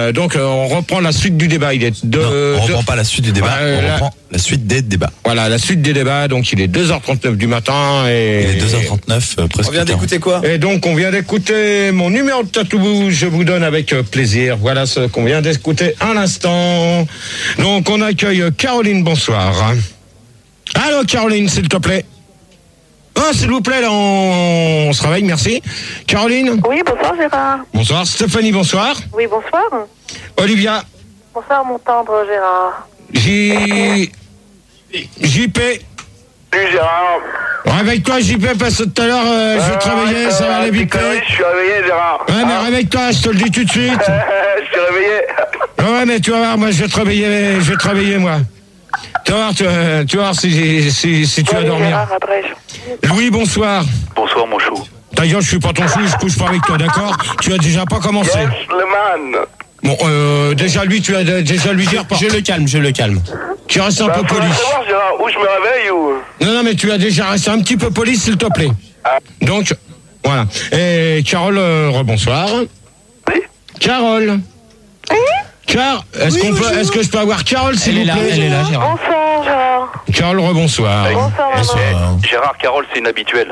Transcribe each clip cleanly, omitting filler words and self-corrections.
Donc on reprend la suite du débat. Il est on reprend pas la suite du débat, on reprend la suite des débats. Voilà, la suite des débats. Donc il est 2h39 du matin et il est 2h39 presque. On vient d'écouter quoi? Et donc on vient d'écouter mon numéro de tatou. Je vous donne avec plaisir. Voilà ce qu'on vient d'écouter à l'instant. Donc on accueille Caroline. Bonsoir. Allô Caroline, s'il te plaît. Ah, s'il vous plaît, là, on se réveille, merci. Caroline? Oui, bonsoir Gérard. Bonsoir. Stéphanie, bonsoir. Oui, bonsoir. Olivia? Bonsoir mon tendre Gérard. JP? Salut Gérard. Réveille-toi JP, parce que tout à l'heure, je te réveillais, ça va aller vite. Je suis réveillé Gérard. Ouais, mais réveille-toi, je te le dis tout de suite. Je suis réveillé. Ouais, mais tu vas voir, moi, je vais te réveiller, moi. Tu vas voir si tu vas dormir. Gérard, après. Louis, bonsoir. Bonsoir mon chou. Ta gueule, je suis pas ton chou, je couche pas avec toi, d'accord? Tu as déjà pas commencé. Yes, le man. Bon, déjà lui, tu as déjà lui dire... Je le calme. Tu restes un peu Faut poli. savoir Gérard, où je me réveille ou... Non, mais tu as déjà resté un petit peu poli, s'il te plaît. Donc, voilà. Et Carole, rebonsoir. Oui. Carole. Est-ce que je peux avoir Carole, s'il vous plaît? Elle est là, Gérard. Bonsoir Gérard. Carole, rebonsoir. Bonsoir maman. Gérard, Carole, c'est une habituelle.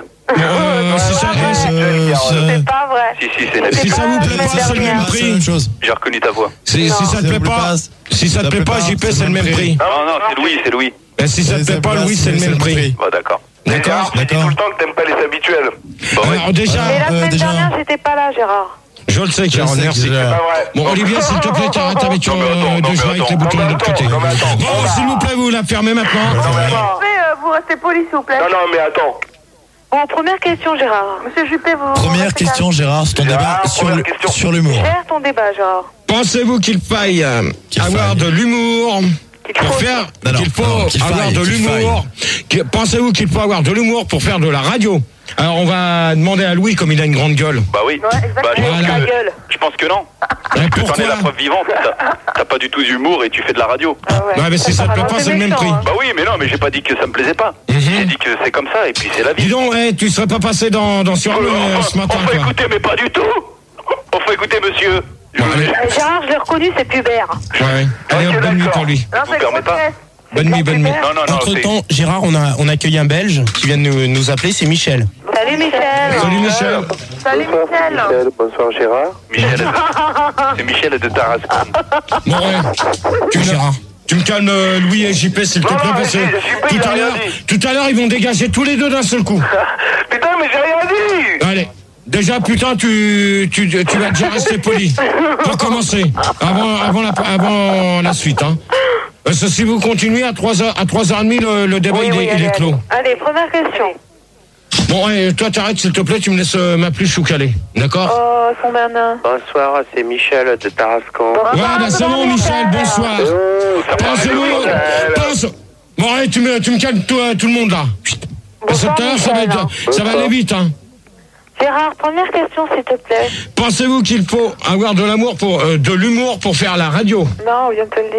C'est pas vrai. Si, c'est une habituelle. Si ça vous plaît pas, c'est le même C'est la prix. même chose. J'ai reconnu ta voix. Si ça te plaît pas, JP, c'est le même prix. Non, c'est Louis. Et si ça te plaît pas, Louis, c'est le même prix. Bah d'accord. D'accord. Tu dis tout le temps que t'aimes pas les habituels. Alors déjà, Mais la semaine déjà. dernière, j'étais pas là Gérard. je le sais, Carole, merci. Pas vrai. Bon, Olivier, s'il te plaît, t'arrêtes avec de jouer avec les boutons de l'autre côté. Bon, s'il vous plaît, vous la fermez maintenant. Vous restez poli s'il vous plaît. Non, mais attends. Bon, première question Gérard. Monsieur Juppé, vous... Première question, Gérard, c'est ton débat sur l'humour. Gère ton débat Gérard. Pensez-vous qu'il faille avoir de l'humour pour faire... Pensez-vous qu'il faut avoir de l'humour pour faire de la radio? Alors, on va demander à Louis, comme il a une grande gueule. Bah oui. Ouais, exactement, ta gueule. Je pense que non. Et T'en es pourquoi? la preuve vivante. T'as pas du tout d'humour et tu fais de la radio. Ouais, mais si ça te plaît pas, c'est le même prix. Bah oui, mais non, mais j'ai pas dit que ça me plaisait pas. J'ai dit que c'est comme ça et puis c'est la vie. Dis donc, tu serais pas passé dans Sur le ce matin, On faut quoi. écouter, mais pas du tout. On faut écouter, monsieur. Gérard, je l'ai reconnu, c'est Pubert. Ouais. Allez, Ok, bonne nuit d'accord. pour lui. Non, c'est permets pas. grossesse. Bonne nuit. Non, Entre temps, Gérard, on accueille un Belge qui vient de nous appeler, c'est Michel. Salut Michel. Salut Michel. Salut Michel. Bonsoir Gérard. C'est Michel de Tarascon. Bon, ouais. Gérard. Tu me calmes, Louis et JP, s'il te plaît, parce que tout à l'heure, ils vont dégager tous les deux d'un seul coup. Putain, mais j'ai rien dit. Allez. Déjà, putain, tu vas déjà rester poli. Pour commencer. Avant la suite, hein. Parce que si vous continuez à 3h30, le débat, il est clos. Allez, première question. Bon, et toi, t'arrêtes, s'il te plaît, tu me laisses ma pluche ou calé. D'accord? Oh, son nana. Bonsoir, c'est Michel de Tarascon. Ouais, bah c'est bon, Michel, bonsoir. Pense. Bon, allez, tu me calmes tout le monde, là. Parce que tout à l'heure, ça va aller vite, hein. Gérard, première question, s'il te plaît. Pensez-vous qu'il faut avoir de l'humour pour faire la radio? Non, on vient de te le dire.